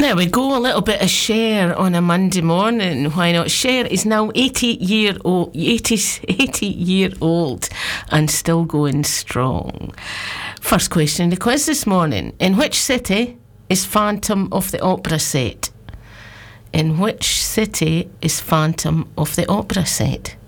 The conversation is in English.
There we go, a little bit of Cher on a Monday morning. Why not? Cher is now 80 year old and still going strong. First question in the quiz this morning. In which city is Phantom of the Opera set? In which city is Phantom of the Opera set?